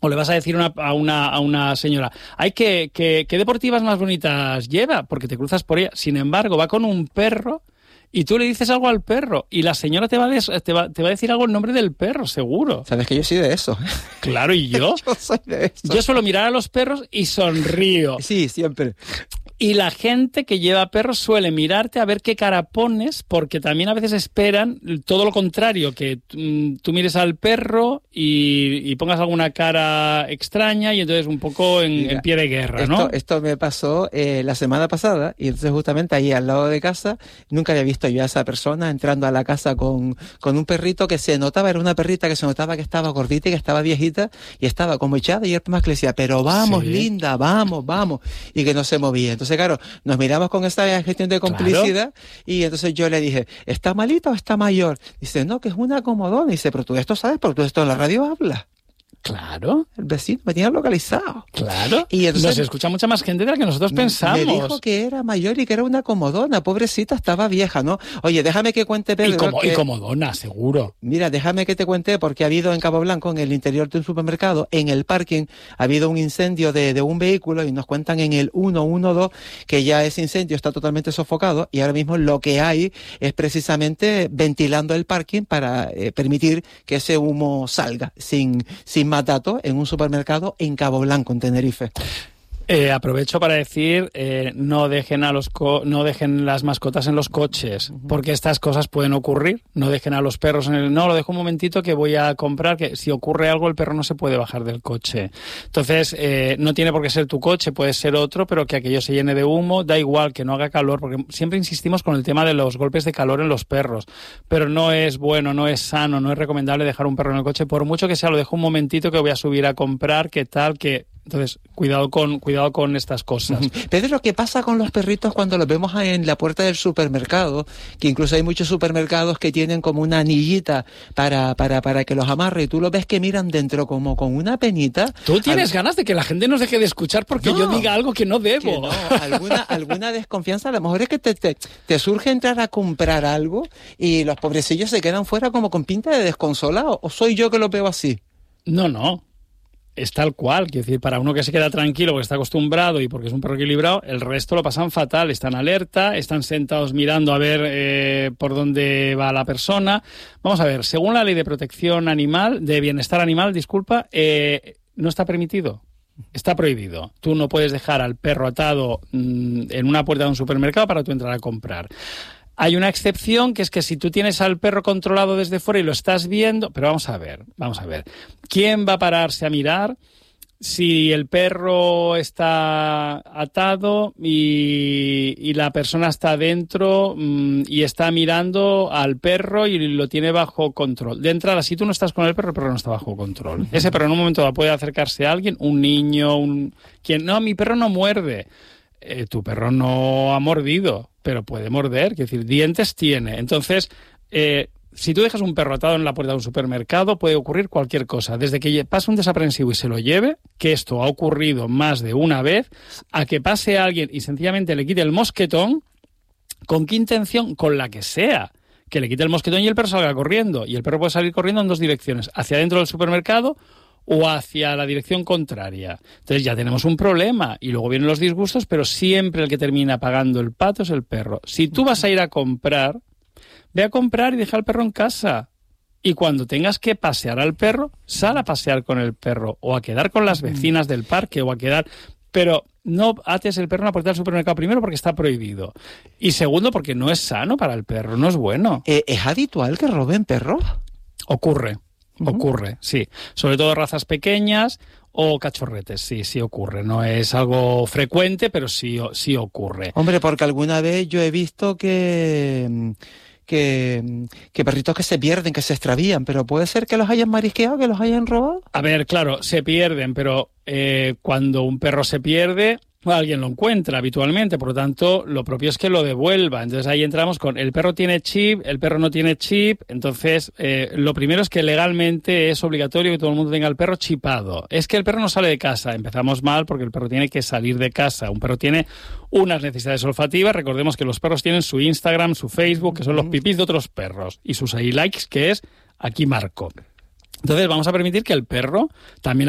O le vas a decir a una señora, ay, ¿qué deportivas más bonitas lleva? Porque te cruzas por ella. Sin embargo, va con un perro y tú le dices algo al perro y la señora te va a decir algo en nombre del perro, seguro. Sabes que yo soy de eso. Claro, ¿y yo? Yo soy de eso. Yo suelo mirar a los perros y sonrío. Sí, siempre. Y la gente que lleva perros suele mirarte a ver qué cara pones, porque también a veces esperan todo lo contrario, que tú mires al perro y pongas alguna cara extraña y entonces un poco en pie de guerra, ¿no? Esto me pasó la semana pasada y entonces justamente ahí al lado de casa nunca había visto yo a esa persona entrando a la casa con un perrito que se notaba, era una perrita que se notaba que estaba gordita y que estaba viejita y estaba como echada y el más que le decía, pero vamos, sí, linda, vamos, y que no se movía. Entonces, claro, nos miramos con esta gestión de complicidad, claro. Y entonces yo le dije, ¿está malita o está mayor? Dice, no, que es una comodona. Dice, pero tú esto sabes, porque tú esto en la radio hablas. Claro. El vecino me tenía localizado. Claro. Y entonces, nos escucha mucha más gente de la que nosotros pensamos. Me dijo que era mayor y que era una comodona. Pobrecita, estaba vieja, ¿no? Oye, déjame que cuente, Pedro. Y comodona, seguro. Mira, déjame que te cuente, porque ha habido en Cabo Blanco, en el interior de un supermercado, en el parking, ha habido un incendio de un vehículo y nos cuentan en el 112 que ya ese incendio está totalmente sofocado y ahora mismo lo que hay es precisamente ventilando el parking para permitir que ese humo salga sin más datos en un supermercado en Cabo Blanco, en Tenerife. Aprovecho para decir, no dejen las mascotas en los coches, porque estas cosas pueden ocurrir. No dejen a los perros no, lo dejo un momentito que voy a comprar, que si ocurre algo el perro no se puede bajar del coche. Entonces, no tiene por qué ser tu coche, puede ser otro, pero que aquello se llene de humo, da igual que no haga calor, porque siempre insistimos con el tema de los golpes de calor en los perros, pero no es bueno, no es sano, no es recomendable dejar un perro en el coche, por mucho que sea, lo dejo un momentito que voy a subir a comprar, qué tal, que... Entonces, cuidado con estas cosas. Pedro, ¿qué pasa con los perritos cuando los vemos en la puerta del supermercado? Que incluso hay muchos supermercados que tienen como una anillita para que los amarre y tú los ves que miran dentro como con una penita. ¿Tú tienes ganas de que la gente nos deje de escuchar porque yo diga algo que no debo? Que no, alguna desconfianza. A lo mejor es que te surge entrar a comprar algo y los pobrecillos se quedan fuera como con pinta de desconsolado. ¿O soy yo que lo veo así? No. Es tal cual, quiero decir, para uno que se queda tranquilo porque está acostumbrado y porque es un perro equilibrado, el resto lo pasan fatal, están alerta, están sentados mirando a ver por dónde va la persona. Vamos a ver, según la ley de protección animal, de bienestar animal, no está permitido. Está prohibido. Tú no puedes dejar al perro atado en una puerta de un supermercado para tú entrar a comprar. Hay una excepción, que es que si tú tienes al perro controlado desde fuera y lo estás viendo... Pero vamos a ver. ¿Quién va a pararse a mirar si el perro está atado y la persona está dentro y está mirando al perro y lo tiene bajo control? De entrada, si tú no estás con el perro no está bajo control. Ese perro en un momento dado puede acercarse a alguien, un niño, quien no, mi perro no muerde. Tu perro no ha mordido, pero puede morder, es decir, dientes tiene. Entonces, si tú dejas un perro atado en la puerta de un supermercado, puede ocurrir cualquier cosa. Desde que pase un desaprensivo y se lo lleve, que esto ha ocurrido más de una vez, a que pase alguien y sencillamente le quite el mosquetón, ¿con qué intención? Con la que sea. Que le quite el mosquetón y el perro salga corriendo. Y el perro puede salir corriendo en dos direcciones, hacia dentro del supermercado o hacia la dirección contraria. Entonces ya tenemos un problema y luego vienen los disgustos, pero siempre el que termina pagando el pato es el perro. Si tú vas a ir a comprar, ve a comprar y deja al perro en casa. Y cuando tengas que pasear al perro, sal a pasear con el perro o a quedar con las vecinas del parque o a quedar... Pero no ates el perro en la puerta del supermercado, primero porque está prohibido y segundo porque no es sano para el perro, no es bueno. ¿Es habitual que roben perros? Ocurre, sí. Sobre todo razas pequeñas o cachorretes, sí ocurre. No es algo frecuente, pero sí ocurre. Hombre, porque alguna vez yo he visto que perritos que se pierden, que se extravían, pero puede ser que los hayan marisqueado, que los hayan robado. A ver, claro, se pierden, pero cuando un perro se pierde, alguien lo encuentra habitualmente, por lo tanto, lo propio es que lo devuelva. Entonces ahí entramos con el perro tiene chip, el perro no tiene chip. Entonces, lo primero es que legalmente es obligatorio que todo el mundo tenga el perro chipado. Es que el perro no sale de casa. Empezamos mal porque el perro tiene que salir de casa. Un perro tiene unas necesidades olfativas. Recordemos que los perros tienen su Instagram, su Facebook, que son los pipís de otros perros, y sus likes, que es aquí marco. Entonces vamos a permitir que el perro también